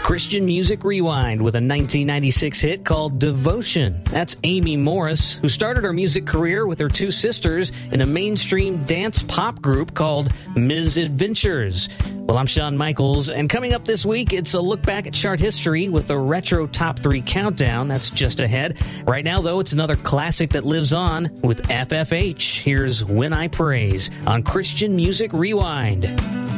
Christian Music Rewind with a 1996 hit called Devotion. That's Amy Morris, who started her music career with her two sisters in a mainstream dance pop group called Ms. Adventures. Well, I'm Shawn Michaels, and coming up this week, it's a look back at chart history with the Retro Top 3 Countdown. That's just ahead. Right now, though, it's another classic that lives on with FFH. Here's When I Praise on Christian Music Rewind.